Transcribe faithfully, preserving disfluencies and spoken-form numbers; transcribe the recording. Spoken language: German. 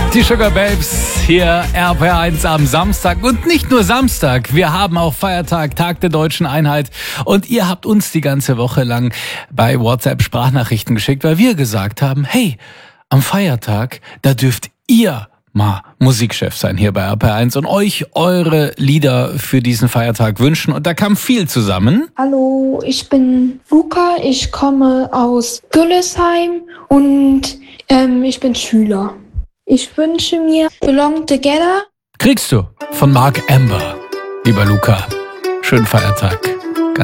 Die Sugar Babes hier R P R eins am Samstag und nicht nur Samstag, wir haben auch Feiertag, Tag der Deutschen Einheit und ihr habt uns die ganze Woche lang bei WhatsApp Sprachnachrichten geschickt, weil wir gesagt haben, hey, am Feiertag, da dürft ihr mal Musikchef sein hier bei R P R eins und euch eure Lieder für diesen Feiertag wünschen und da kam viel zusammen. Hallo, ich bin Luca, ich komme aus Güllesheim und ähm, ich bin Schüler. Ich wünsche mir Belong Together. Kriegst du von Mark Amber, lieber Luca. Schönen Feiertag.